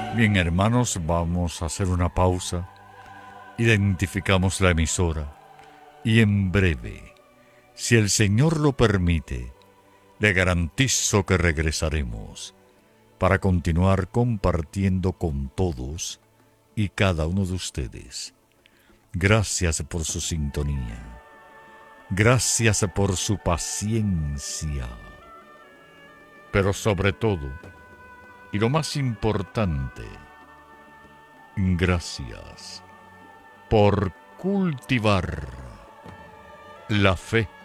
Bien, hermanos, vamos a hacer una pausa. Identificamos la emisora y en breve, si el Señor lo permite, le garantizo que regresaremos para continuar compartiendo con todos y cada uno de ustedes. Gracias por su sintonía. Gracias por su paciencia. Pero sobre todo, y lo más importante, gracias por cultivar la fe